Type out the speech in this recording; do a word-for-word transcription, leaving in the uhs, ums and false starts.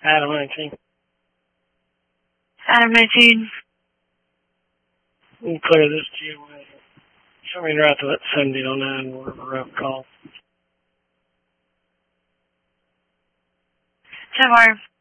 Adam nineteen. Adam nineteen. We'll clear this to you. Show me right to that seventy oh nine whatever route call. ten more.